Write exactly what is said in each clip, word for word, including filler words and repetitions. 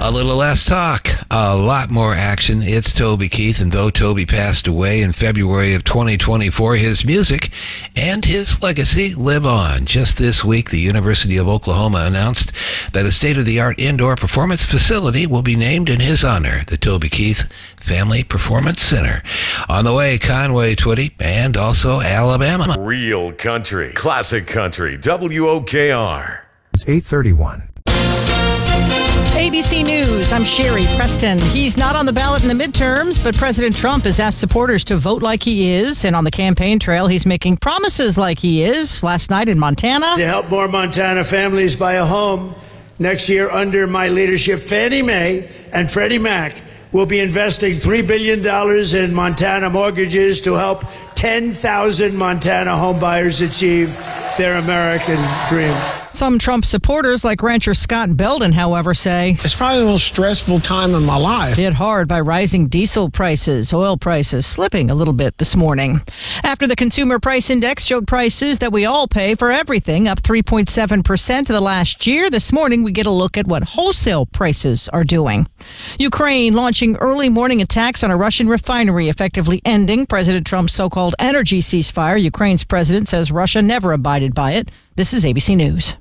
A little less talk, a lot more action. It's Toby Keith, and though Toby passed away in February of twenty twenty-four, his music and his legacy live on. Just this week, the University of Oklahoma announced that a state-of-the-art indoor performance facility will be named in his honor, the Toby Keith Family Performance Center. On the way, Conway Twitty and also Alabama. Real country, classic country, W O K R. It's eight thirty-one. A B C News, I'm Sherry Preston. He's not on the ballot in the midterms, but President Trump has asked supporters to vote like he is. And on the campaign trail, he's making promises like he is. Last night in Montana. To help more Montana families buy a home next year under my leadership, Fannie Mae and Freddie Mac will be investing three billion dollars in Montana mortgages to help ten thousand Montana homebuyers achieve their American dream. Some Trump supporters, like rancher Scott Belden, however, say it's probably the most stressful time in my life. Hit hard by rising diesel prices, oil prices slipping a little bit this morning. After the Consumer Price Index showed prices that we all pay for everything up three point seven percent to the last year, this morning we get a look at what wholesale prices are doing. Ukraine launching early morning attacks on a Russian refinery, effectively ending President Trump's so-called energy ceasefire. Ukraine's president says Russia never abided by it. This is A B C News.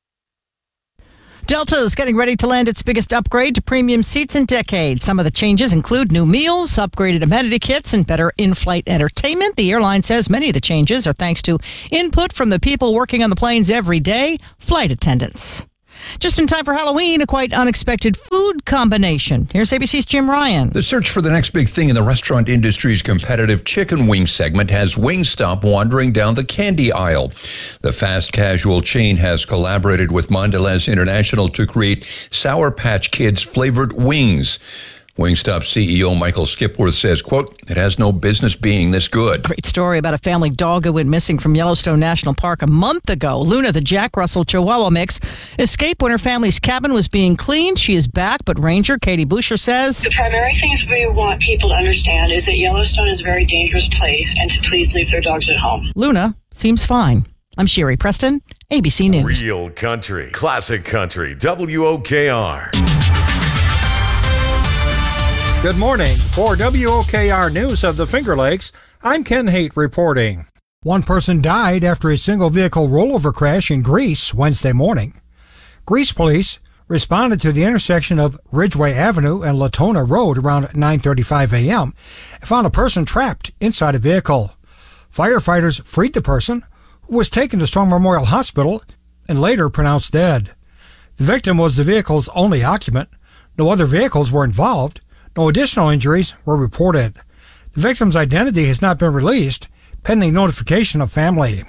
Delta is getting ready to land its biggest upgrade to premium seats in decades. Some of the changes include new meals, upgraded amenity kits, and better in-flight entertainment. The airline says many of the changes are thanks to input from the people working on the planes every day, flight attendants. Just in time for Halloween, a quite unexpected food combination. Here's A B C's Jim Ryan. The search for the next big thing in the restaurant industry's competitive chicken wing segment has Wingstop wandering down the candy aisle. The fast casual chain has collaborated with Mondelez International to create Sour Patch Kids flavored wings. Wingstop C E O Michael Skipworth says, quote, it has no business being this good. Great story about a family dog who went missing from Yellowstone National Park a month ago. Luna, the Jack Russell Chihuahua mix, escaped when her family's cabin was being cleaned. She is back, but Ranger Katie Boucher says the primary things we want people to understand is that Yellowstone is a very dangerous place and to please leave their dogs at home. Luna seems fine. I'm Sherry Preston, A B C News. Real country, classic country, W O K R. Good morning. For W O K R News of the Finger Lakes, I'm Ken Haight reporting. One person died after a single-vehicle rollover crash in Greece Wednesday morning. Greece police responded to the intersection of Ridgeway Avenue and Latona Road around nine thirty-five a.m. and found a person trapped inside a vehicle. Firefighters freed the person, who was taken to Strong Memorial Hospital and later pronounced dead. The victim was the vehicle's only occupant. No other vehicles were involved. No additional injuries were reported. The victim's identity has not been released, pending notification of family.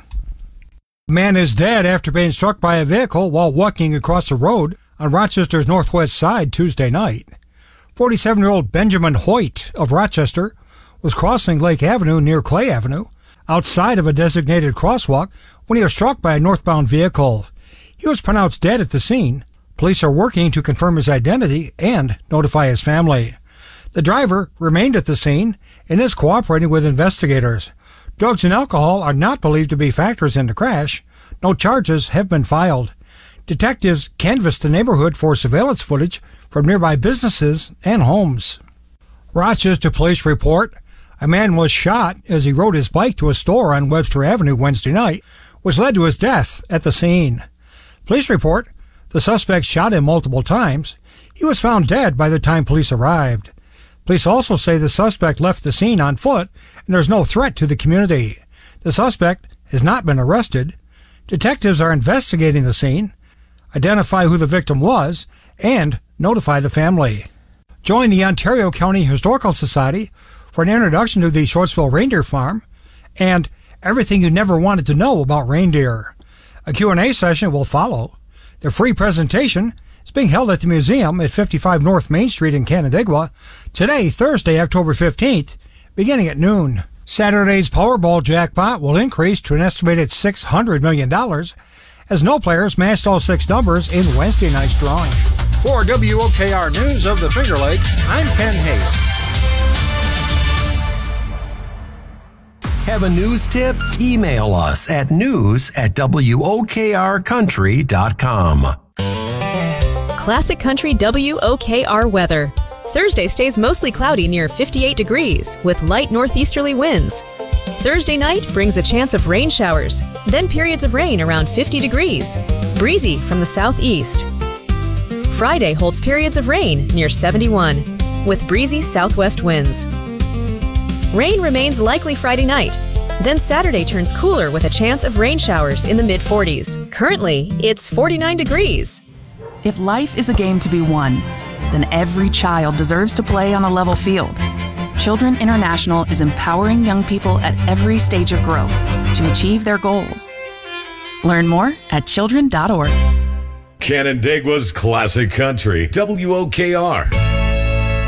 A man is dead after being struck by a vehicle while walking across the road on Rochester's northwest side Tuesday night. forty-seven-year-old Benjamin Hoyt of Rochester was crossing Lake Avenue near Clay Avenue, outside of a designated crosswalk, when he was struck by a northbound vehicle. He was pronounced dead at the scene. Police are working to confirm his identity and notify his family. The driver remained at the scene and is cooperating with investigators. Drugs and alcohol are not believed to be factors in the crash. No charges have been filed. Detectives canvassed the neighborhood for surveillance footage from nearby businesses and homes. Rochester police report a man was shot as he rode his bike to a store on Webster Avenue Wednesday night, which led to his death at the scene. Police report the suspect shot him multiple times. He was found dead by the time police arrived. Police also say the suspect left the scene on foot and there's no threat to the community. The suspect has not been arrested. Detectives are investigating the scene, identify who the victim was, and notify the family. Join the Ontario County Historical Society for an introduction to the Shortsville Reindeer Farm and everything you never wanted to know about reindeer. A Q and A session will follow. The free presentation is being held at the museum at fifty-five North Main Street in Canandaigua today, Thursday, October fifteenth, beginning at noon. Saturday's Powerball jackpot will increase to an estimated six hundred million dollars as no players matched all six numbers in Wednesday night's drawing. For W O K R News of the Finger Lakes, I'm Ken Haight. Have a news tip? Email us at news at W O K R country dot com. Classic Country W O K R weather. Thursday stays mostly cloudy near fifty-eight degrees with light northeasterly winds. Thursday night brings a chance of rain showers, then periods of rain around fifty degrees. Breezy from the southeast. Friday holds periods of rain near seventy-one with breezy southwest winds. Rain remains likely Friday night. Then Saturday turns cooler with a chance of rain showers in the mid forties. Currently, it's forty-nine degrees. If life is a game to be won, then every child deserves to play on a level field. Children International is empowering young people at every stage of growth to achieve their goals. Learn more at children dot org. Canandaigua's Classic Country, W O K R.